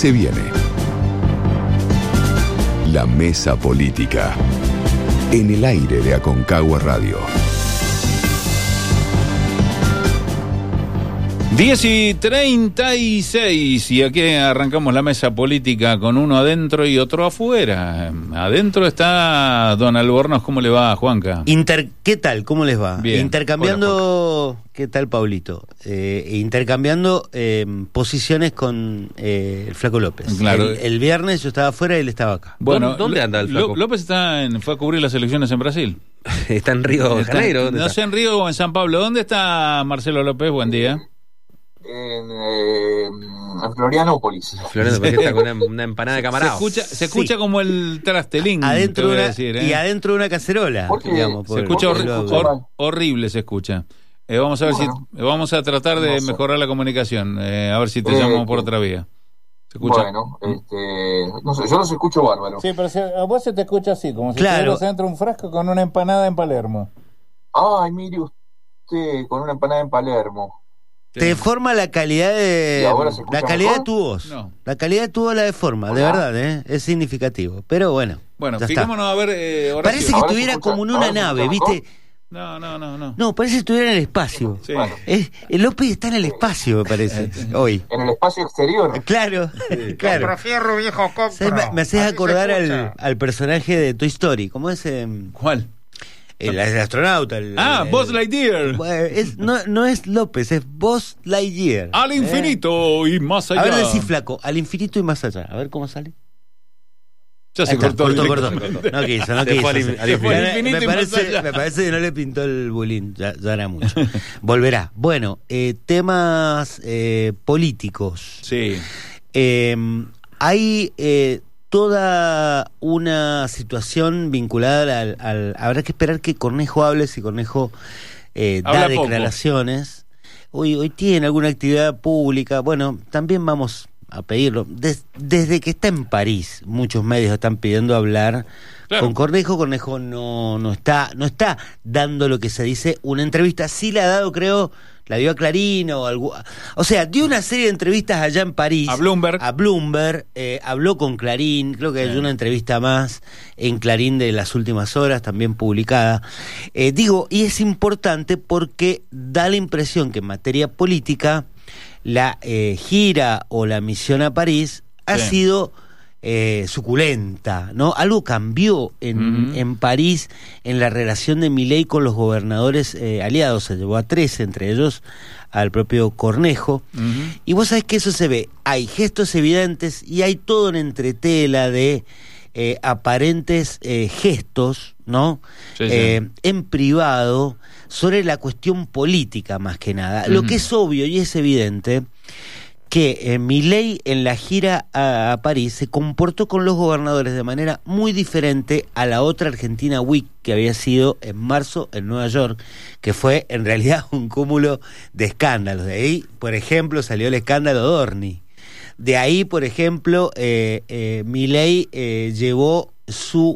se viene. La mesa política. En el aire de Aconcagua Radio. 10:36 y aquí arrancamos la mesa política con uno adentro y otro afuera. Adentro está don Albornoz. ¿Cómo le va, Juanca? ¿Qué tal? ¿Cómo les va? Bien. Intercambiando... Hola, ¿qué tal, Paulito? Intercambiando posiciones con el Flaco López. Claro. El viernes yo estaba afuera y él estaba acá. Bueno, ¿Dónde anda el Flaco? López fue a cubrir las elecciones en Brasil. Está en Río de Janeiro. No sé, en Río o en San Pablo. ¿Dónde está Marcelo López? Buen día. En Florianópolis. Florianópolis, está con una empanada de camarado. Se escucha como el trastelín. Adentro te voy a de una, decir, y adentro de una cacerola. Digamos, se escucha horrible, se escucha. Vamos a ver si vamos a tratar de mejorar la comunicación. A ver si te llamamos por otra vía. ¿Se escucha? Bueno, no sé, yo los escucho bárbaro. Sí, pero a vos se te escucha así, como si Claro. estuvieras dentro de un frasco con una empanada en Palermo. Ay, mire usted, con una empanada en Palermo. Te deforma la calidad de... ¿Y ahora se escucha la calidad mejor? de tu voz. No. La calidad de tu voz la deforma, de verdad, es significativo. Pero bueno, Bueno, ya está. fijémonos a ver. Horacio. Parece que ¿Ahora se estuviera escucha? como en ¿Ahora una se nave, escucha ¿viste? No. No, parece que estuviera en el espacio. Sí. Bueno. El López está en el espacio, me parece, hoy. En el espacio exterior. Claro, claro. Fierro, viejo, ¿Sabes? Me haces acordar al personaje de Toy Story. ¿Cómo es? ¿Cuál? El astronauta. Buzz Lightyear. No es López, es Buzz Lightyear. Al infinito y más allá. A ver, decí, Flaco, al infinito y más allá. A ver cómo sale. Ya se Ahí está, cortó. cortó. No quiso. Se fue al infinito. infinito y más allá. Me parece que no le pintó el bulín, ya era mucho. Volverá. Bueno, temas políticos. Sí. Hay toda una situación vinculada al... Habrá que esperar que Cornejo hable, si Cornejo da Habla poco. declaraciones. Hoy tiene alguna actividad pública. Bueno, también vamos a pedirlo. Desde que está en París, muchos medios están pidiendo hablar con Cornejo. Cornejo no está dando lo que se dice una entrevista. Sí la ha dado, creo, la dio a Clarín o sea, dio una serie de entrevistas allá en París. A Bloomberg, habló con Clarín, creo que hay una entrevista más en Clarín de las últimas horas, también publicada. Y es importante porque da la impresión que en materia política la gira o la misión a París ha sido suculenta, ¿no? Algo cambió en París en la relación de Milei con los gobernadores aliados. Se llevó a 13, entre ellos al propio Cornejo. Y vos sabés que eso se ve. Hay gestos evidentes y hay todo en entretela de aparentes gestos, ¿no? Sí. En privado sobre la cuestión política, más que nada. Lo que es obvio y es evidente que Milei en la gira a París se comportó con los gobernadores de manera muy diferente a la otra Argentina Week que había sido en marzo en Nueva York, que fue en realidad un cúmulo de escándalos. De ahí, por ejemplo, salió el escándalo Dorni. De ahí, por ejemplo, Milei llevó su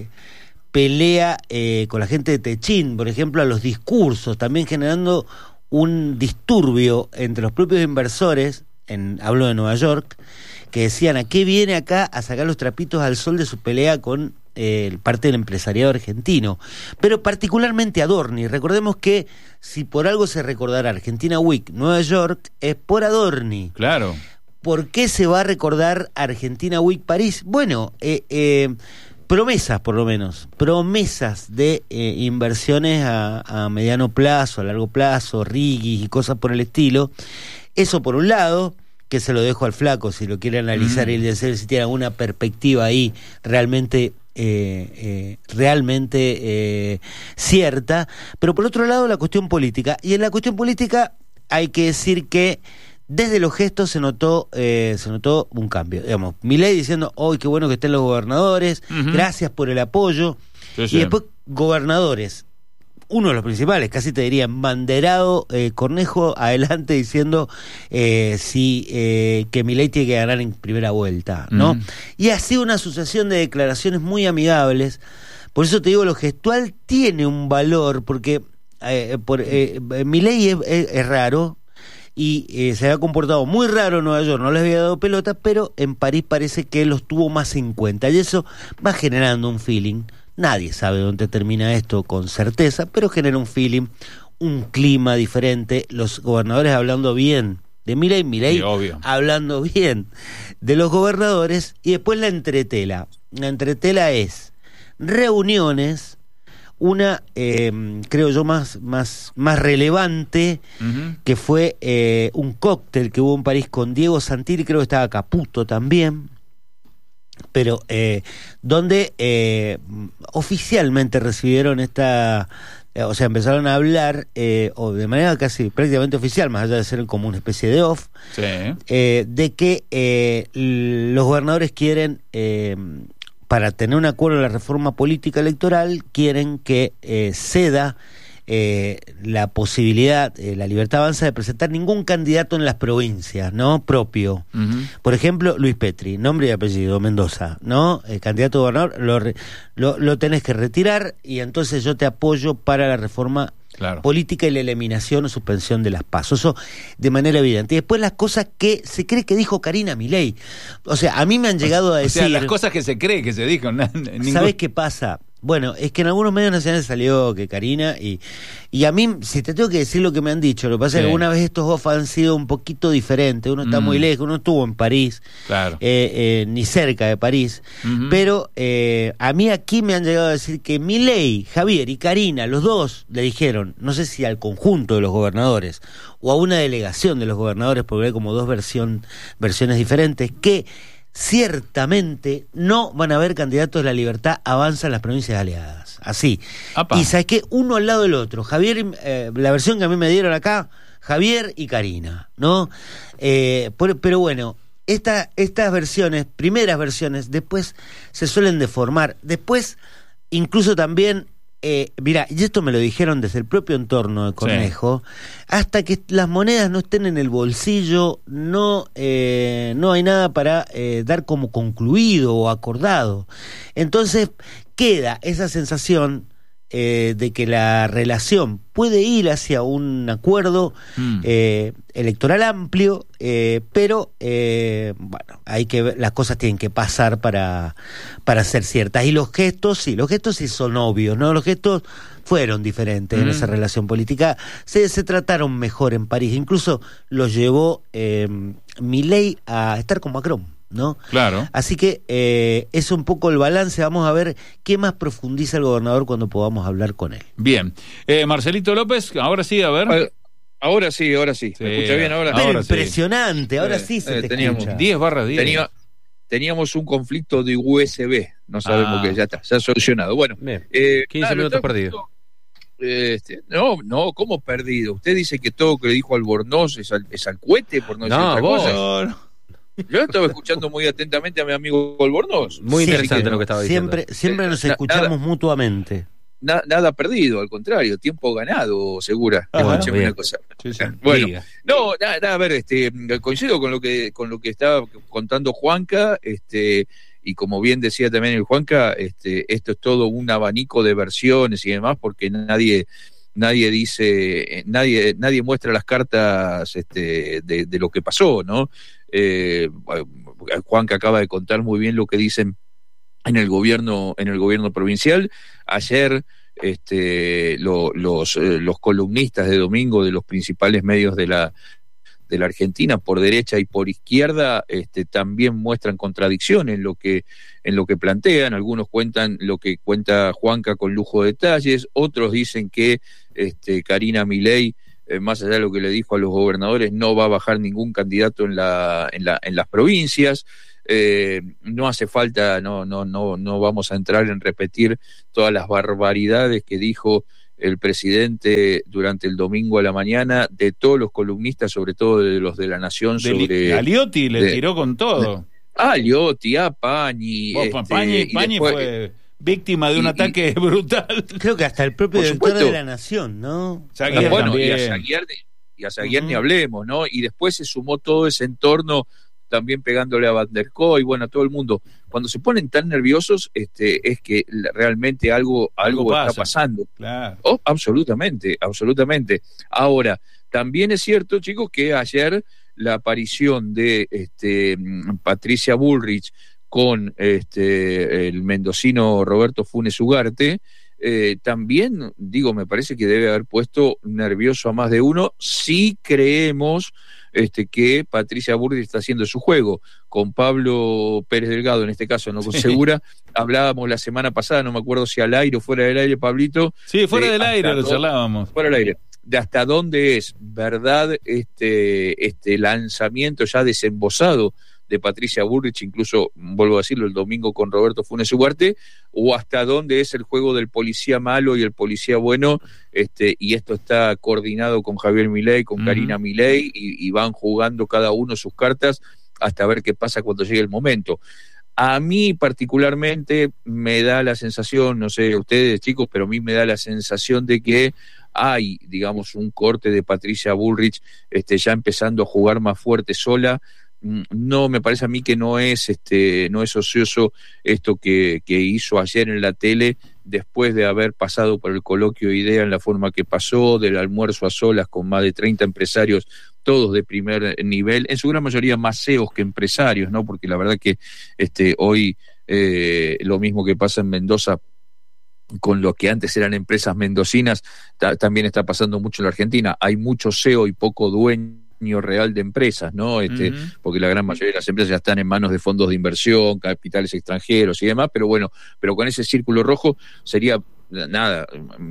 pelea con la gente de Techín, por ejemplo, a los discursos, también generando un disturbio entre los propios inversores, hablo de Nueva York, que decían: ¿a qué viene acá a sacar los trapitos al sol de su pelea con parte del empresariado argentino? Pero particularmente a Adorni. Recordemos que si por algo se recordará Argentina Week Nueva York, es por Adorni. Claro. ¿Por qué se va a recordar Argentina Week París? Bueno, promesas, por lo menos, promesas de inversiones a mediano plazo, a largo plazo, rigis y cosas por el estilo. Eso por un lado, que se lo dejo al Flaco si lo quiere analizar y decir si tiene alguna perspectiva ahí realmente cierta. Pero por otro lado, la cuestión política. Y en la cuestión política hay que decir que desde los gestos se notó un cambio. Digamos, Milei diciendo: ¡ay, qué bueno que estén los gobernadores! Gracias por el apoyo. Sí. Y después gobernadores, uno de los principales, casi te diría, banderado, Cornejo adelante diciendo que Milei tiene que ganar en primera vuelta, ¿no? Y ha sido una sucesión de declaraciones muy amigables. Por eso te digo, lo gestual tiene un valor, porque Milei es raro. y se había comportado muy raro en Nueva York, no les había dado pelota, pero en París parece que los tuvo más en cuenta, y eso va generando un feeling. Nadie sabe dónde termina esto con certeza, pero genera un feeling, un clima diferente, los gobernadores hablando bien de Milei, Sí, obvio. hablando bien de los gobernadores, y después la entretela. La entretela es reuniones, una creo yo más relevante, que fue un cóctel que hubo en París con Diego Santilli, creo que estaba Caputo también, pero donde oficialmente recibieron esta, o sea, empezaron a hablar o de manera casi prácticamente oficial, más allá de ser como una especie de off, Sí. de que los gobernadores quieren, para tener un acuerdo en la reforma política electoral, quieren que ceda la posibilidad, la Libertad Avanza, de presentar ningún candidato en las provincias, ¿no? Propio. Por ejemplo, Luis Petri, nombre y apellido, Mendoza, ¿no? El candidato a gobernador lo tenés que retirar, y entonces yo te apoyo para la reforma política y la eliminación o suspensión de las PASO. Eso de manera evidente. Y después las cosas que se cree que dijo Karina Milei. O sea, a mí me han llegado a decir... O sea, las cosas que se cree que se dijo. ¿Sabés qué pasa? Bueno, es que en algunos medios nacionales salió que Karina, y a mí, si te tengo que decir lo que me han dicho, lo que pasa es que alguna vez estos off han sido un poquito diferentes. Uno está muy lejos, uno estuvo en París, ni cerca de París, pero a mí aquí me han llegado a decir que Milei, Javier y Karina, los dos le dijeron, no sé si al conjunto de los gobernadores o a una delegación de los gobernadores, porque hay como dos versiones diferentes, que ciertamente no van a haber candidatos de la Libertad Avanza en las provincias aliadas. Así. Apa. Y sabes que uno al lado del otro. Javier, la versión que a mí me dieron acá, Javier y Karina, ¿no? Pero bueno, estas versiones, primeras versiones, después se suelen deformar. Después, incluso también, mira, y esto me lo dijeron desde el propio entorno de Cornejo, hasta que las monedas no estén en el bolsillo, no hay nada para dar como concluido o acordado. Entonces queda esa sensación de que la relación puede ir hacia un acuerdo electoral amplio, pero bueno, hay que ver, las cosas tienen que pasar para ser ciertas. Y los gestos sí son obvios, ¿no? Los gestos fueron diferentes en esa relación política. Se trataron mejor en París. Incluso los llevó Milei a estar con Macron, ¿no? Claro. Así que es un poco el balance. Vamos a ver qué más profundiza el gobernador cuando podamos hablar con él. Bien. Marcelito López, ahora sí, a ver. Ahora sí. ¿Me escucha bien ahora? Pero impresionante, ahora sí se te teníamos escucha. 10/10. Teníamos un conflicto de USB, no sabemos qué, ya está, se ha solucionado. Bueno, 15 minutos perdidos. No, ¿cómo perdido? Usted dice que todo lo que le dijo Albornoz es al cohete, por no decir otra cosa. No. Yo estaba escuchando muy atentamente a mi amigo Albornoz. Muy interesante lo que estaba diciendo. Siempre nos escuchamos mutuamente. Nada perdido, al contrario, tiempo ganado, Segura. Escúcheme una cosa. Sí. Bueno, a ver, coincido con lo que estaba contando Juanca, y como bien decía también el Juanca, esto es todo un abanico de versiones y demás, porque nadie dice, nadie muestra las cartas de lo que pasó, ¿no? Juanca acaba de contar muy bien lo que dicen en el gobierno provincial. Ayer los columnistas de domingo de los principales medios de la Argentina, por derecha y por izquierda, también muestran contradicciones en lo que plantean. Algunos cuentan lo que cuenta Juanca con lujo de detalles, otros dicen que Karina Milei, más allá de lo que le dijo a los gobernadores, no va a bajar ningún candidato en las provincias. No hace falta, no vamos a entrar en repetir todas las barbaridades que dijo el presidente durante el domingo a la mañana, de todos los columnistas, sobre todo de los de La Nación, sobre... Aliotti le tiró con todo. Aliotti, a Pañi... Pañi fue víctima de un ataque brutal. Creo que hasta el propio director de La Nación, ¿no? Y a Zaguiar ni hablemos, ¿no? Y después se sumó todo ese entorno, también pegándole a Van der Kooi, y bueno, a todo el mundo. Cuando se ponen tan nerviosos, es que realmente algo está pasando. Claro. Absolutamente. Ahora, También es cierto, chicos, que ayer la aparición de Patricia Bullrich con el mendocino Roberto Funes Ugarte, también, me parece que debe haber puesto nervioso a más de uno, si creemos que Patricia Bullrich está haciendo su juego. Con Pablo Pérez Delgado, en este caso, no con Segura, hablábamos la semana pasada, no me acuerdo si al aire o fuera del aire, Pablito. Sí, fuera del aire lo charlábamos. Fuera del aire. De hasta dónde es verdad este lanzamiento ya desembosado de Patricia Bullrich, incluso, vuelvo a decirlo, el domingo con Roberto Funes Ugarte, o hasta dónde es el juego del policía malo y el policía bueno, y esto está coordinado con Javier Milei, con Karina Milei, y van jugando cada uno sus cartas hasta ver qué pasa cuando llegue el momento. A mí particularmente me da la sensación, no sé ustedes chicos, pero a mí me da la sensación de que hay, digamos, un corte de Patricia Bullrich ya empezando a jugar más fuerte sola. No, me parece a mí que no es ocioso esto que hizo ayer en la tele, después de haber pasado por el coloquio de idea en la forma que pasó, del almuerzo a solas con más de 30 empresarios, todos de primer nivel, en su gran mayoría más CEOs que empresarios, ¿no? Porque la verdad que hoy lo mismo que pasa en Mendoza con lo que antes eran empresas mendocinas, también está pasando mucho en la Argentina. Hay mucho CEO y poco dueño real de empresas, ¿no? Porque la gran mayoría de las empresas ya están en manos de fondos de inversión, capitales extranjeros y demás, pero con ese círculo rojo sería nada,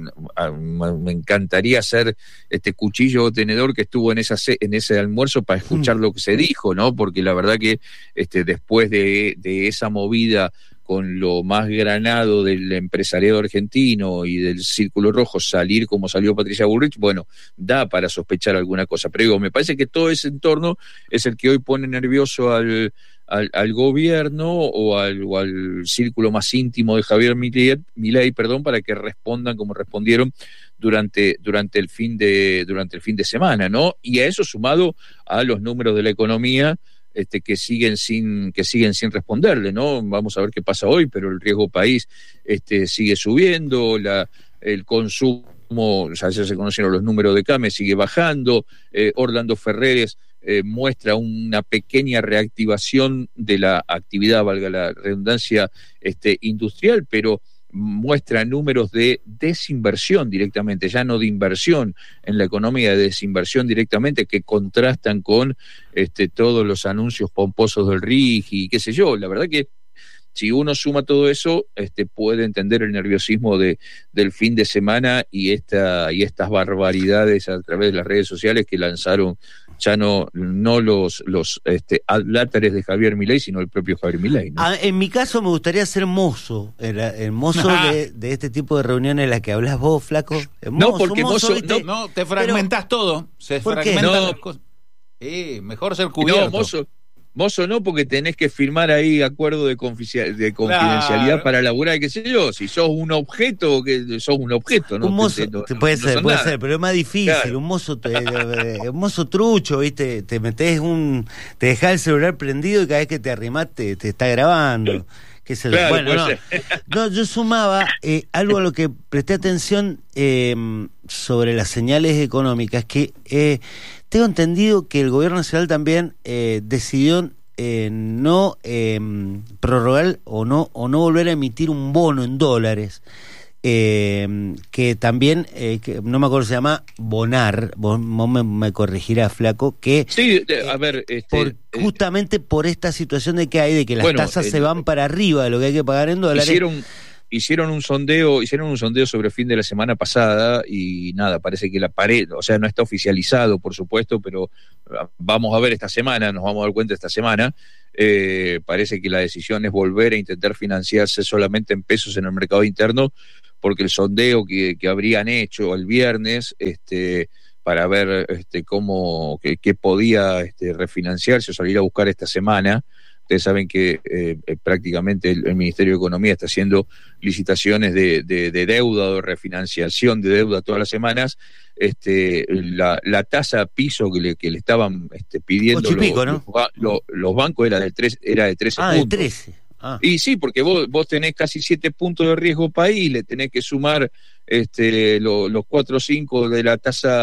me encantaría ser cuchillo o tenedor que estuvo en ese almuerzo para escuchar lo que se dijo, ¿no? Porque la verdad que después de esa movida con lo más granado del empresariado argentino y del círculo rojo, salir como salió Patricia Bullrich, da para sospechar alguna cosa. Pero me parece que todo ese entorno es el que hoy pone nervioso al gobierno o al círculo más íntimo de Javier Milei, para que respondan como respondieron durante el fin de semana, ¿no? Y a eso sumado a los números de la economía que siguen sin responderle, ¿no? Vamos a ver qué pasa hoy, pero el riesgo país sigue subiendo, el consumo, ya se conocieron los números de CAME, sigue bajando. Orlando Ferreres muestra una pequeña reactivación de la actividad, valga la redundancia, industrial, pero muestra números de desinversión directamente, ya no de inversión en la economía, de desinversión directamente, que contrastan con todos los anuncios pomposos del RIG y qué sé yo. La verdad que si uno suma todo eso, puede entender el nerviosismo del fin de semana y estas barbaridades a través de las redes sociales que lanzaron ya no los adláteres de Javier Milei, sino el propio Javier Milei, ¿no? En mi caso me gustaría ser mozo, el mozo de este tipo de reuniones en las que hablas vos, flaco. No, porque mozo no, te fragmentás todo. Se fragmentan las cosas. Mejor ser cubierto. No, mozo no, porque tenés que firmar ahí acuerdo de confidencialidad para laburar, qué sé yo. Si sos un objeto, que sos un objeto, ¿no? Un mozo, puede ser, pero es más difícil. Claro. Un mozo trucho, ¿viste? Te dejás el celular prendido y cada vez que te arrimás te está grabando. Que es yo sumaba algo a lo que presté atención sobre las señales económicas, que tengo entendido que el gobierno nacional también decidió no prorrogar o no volver a emitir un bono en dólares, que también, que no me acuerdo, se llama Bonar, vos me corregirás, flaco, que sí, a ver, justamente por esta situación de que las tasas se van para arriba de lo que hay que pagar en dólares. Hicieron un sondeo sobre el fin de la semana pasada y nada, parece que la pared, o sea, no está oficializado, por supuesto, pero vamos a ver esta semana, nos vamos a dar cuenta esta semana. Parece que la decisión es volver a intentar financiarse solamente en pesos en el mercado interno, porque el sondeo que habrían hecho el viernes para ver qué podía refinanciarse o salir a buscar esta semana. Ustedes saben que prácticamente el Ministerio de Economía está haciendo licitaciones de deuda o refinanciación de deuda todas las semanas. La tasa piso que le estaban pidiendo los bancos era de 13 puntos. De 13. Y sí, porque vos tenés casi 7 puntos de riesgo país, le tenés que sumar los 4 o 5 de la tasa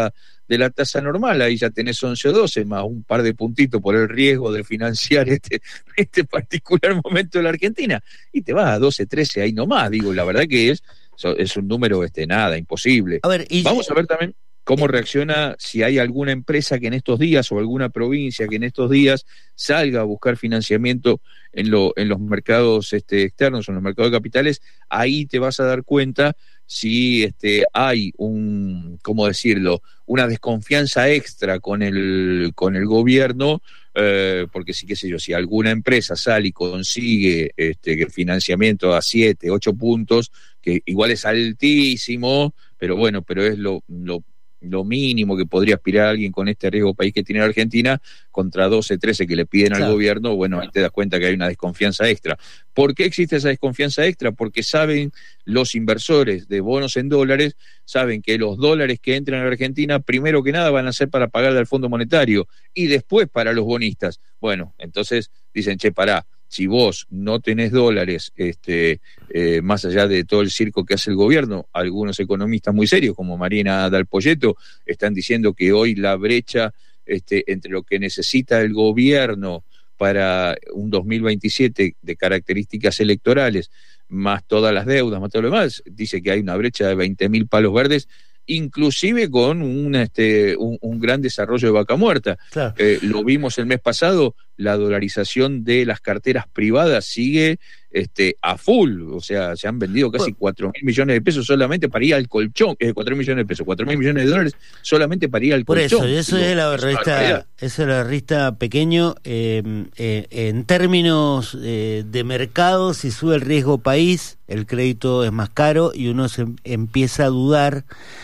de la tasa normal, ahí ya tenés 11 o 12, más un par de puntitos por el riesgo de financiar este particular momento de la Argentina, y te vas a 12, 13 ahí nomás. Digo, la verdad que es un número nada, imposible. A ver, vamos a ver también cómo reacciona, si hay alguna empresa que en estos días o alguna provincia que en estos días salga a buscar financiamiento en los mercados externos o en los mercados de capitales. Ahí te vas a dar cuenta si hay ¿cómo decirlo?, una desconfianza extra con el gobierno, porque sí, qué sé yo, si alguna empresa sale y consigue financiamiento a 7, 8 puntos, que igual es altísimo, pero bueno, pero es lo mínimo que podría aspirar alguien con este riesgo país que tiene la Argentina, contra 12, 13 que le piden al gobierno. Bueno, ahí te das cuenta que hay una desconfianza extra. ¿Por qué existe esa desconfianza extra? Porque saben los inversores de bonos en dólares, saben que los dólares que entran a la Argentina, primero que nada van a ser para pagarle al Fondo Monetario y después para los bonistas. Bueno, entonces dicen, pará, si vos no tenés dólares, más allá de todo el circo que hace el gobierno, algunos economistas muy serios, como Marina Dal Poyetto, están diciendo que hoy la brecha entre lo que necesita el gobierno para un 2027 de características electorales, más todas las deudas, más todo lo demás, dice que hay una brecha de 20.000 palos verdes, inclusive con un gran desarrollo de vaca muerta. Claro. Lo vimos el mes pasado, la dolarización de las carteras privadas sigue a full, o sea, se han vendido casi 4.000 millones de pesos solamente para ir al colchón, 4.000 millones de pesos, 4.000 millones de dólares solamente para ir al colchón. Por eso, es la revista pequeño, en términos de mercado, si sube el riesgo país, el crédito es más caro y uno se empieza a dudar.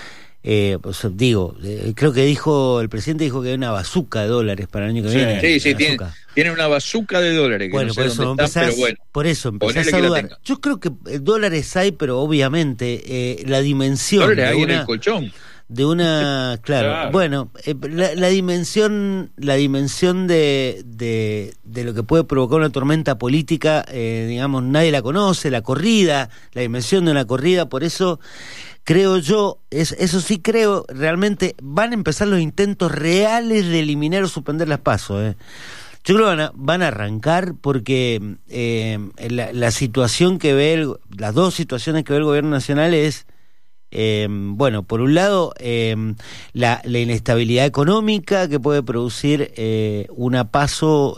Creo que el presidente dijo que hay una bazuca de dólares para el año que viene. Sí, tiene una bazuca de dólares. Que bueno, no sé dónde están, pero bueno. Por eso empezás a dudar. Yo creo que dólares hay, pero obviamente la dimensión dólares hay en el colchón. De una, claro. Bueno, la dimensión de lo que puede provocar una tormenta política, digamos, nadie la conoce, la dimensión de una corrida, por eso creo yo, eso sí creo, realmente van a empezar los intentos reales de eliminar o suspender las PASO. Yo creo que van a arrancar porque la situación que las dos situaciones que ve el gobierno nacional es, por un lado, la inestabilidad económica que puede producir una PASO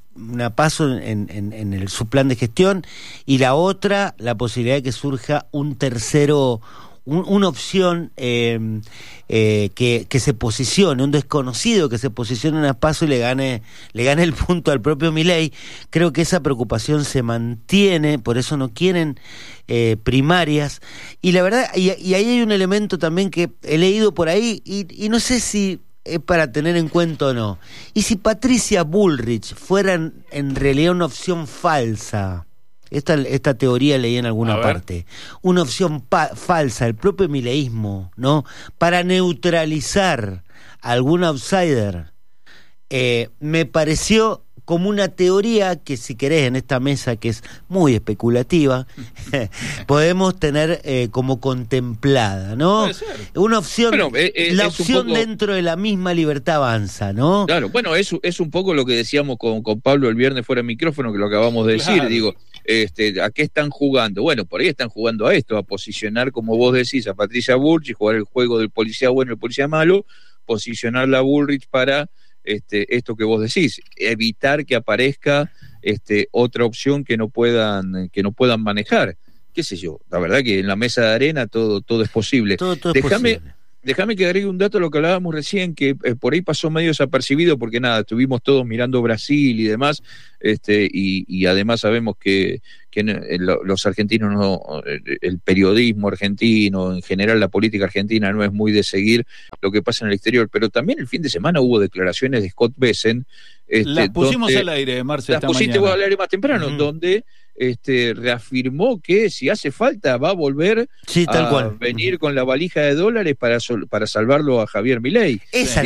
en su plan de gestión, y la otra, la posibilidad de que surja un tercero, una opción que se posicione, un desconocido que se posicione en una PASO y le gane el punto al propio Milei. Creo que esa preocupación se mantiene, por eso no quieren primarias. Y la verdad, y ahí hay un elemento también que he leído por ahí, y no sé si es para tener en cuenta o no. Y si Patricia Bullrich fuera en realidad una opción falsa, esta teoría leí en alguna parte, una opción falsa, el propio mileísmo, ¿no?, para neutralizar a algún outsider, me pareció como una teoría que, si querés, en esta mesa que es muy especulativa, podemos tener como contemplada, ¿no? Una opción, la opción poco dentro de la misma Libertad Avanza, ¿no? Claro, bueno, es un poco lo que decíamos con Pablo el viernes fuera de micrófono, que lo acabamos de decir, digo, ¿a qué están jugando? Bueno, por ahí están jugando a esto, a posicionar, como vos decís, a Patricia Bullrich, jugar el juego del policía bueno y el policía malo, posicionar la Bullrich para esto que vos decís, evitar que aparezca otra opción que no puedan manejar. Qué sé yo, la verdad que en la mesa de arena todo es posible. Todo es posible. Déjame que agregue un dato a lo que hablábamos recién, que por ahí pasó medio desapercibido, porque nada, estuvimos todos mirando Brasil y demás, y además sabemos que los argentinos el periodismo argentino, en general la política argentina, no es muy de seguir lo que pasa en el exterior, pero también el fin de semana hubo declaraciones de Scott Bessent. Las pusimos al aire, Marce, las pusiste vos al aire más temprano, donde reafirmó que si hace falta va a volver tal cual venir con la valija de dólares para salvarlo a Javier Milei. Esa